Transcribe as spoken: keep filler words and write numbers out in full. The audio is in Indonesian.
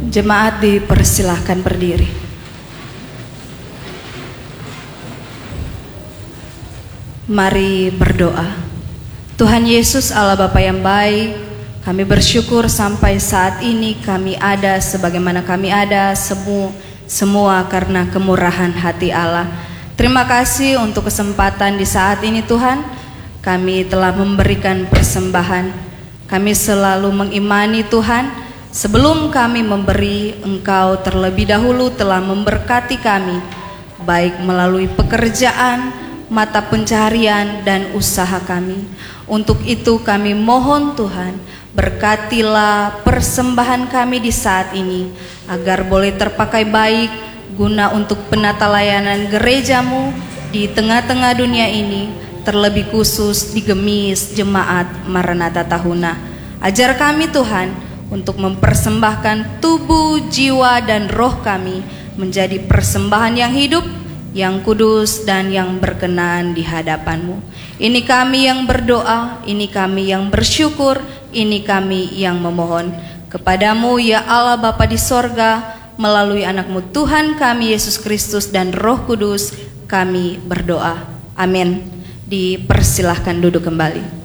Jemaat dipersilahkan berdiri. Mari berdoa. Tuhan Yesus, Allah Bapa yang baik, kami bersyukur sampai saat ini kami ada sebagaimana kami ada semua, semua karena kemurahan hati Allah. Terima kasih untuk kesempatan di saat ini Tuhan. Kami telah memberikan persembahan. Kami selalu mengimani Tuhan, sebelum kami memberi, Engkau terlebih dahulu telah memberkati kami, baik melalui pekerjaan, mata pencaharian, dan usaha kami. Untuk itu kami mohon Tuhan, berkatilah persembahan kami di saat ini, agar boleh terpakai baik, guna untuk penata layanan gerejamu di tengah-tengah dunia ini, terlebih khusus di Gemis Jemaat Maranatha Tahuna. Ajar kami Tuhan, untuk mempersembahkan tubuh, jiwa, dan roh kami menjadi persembahan yang hidup, yang kudus, dan yang berkenan di hadapan-Mu. Ini kami yang berdoa, ini kami yang bersyukur, ini kami yang memohon kepadamu ya Allah Bapa di sorga, melalui anak-Mu Tuhan kami Yesus Kristus dan Roh Kudus kami berdoa. Amin. Dipersilahkan duduk kembali.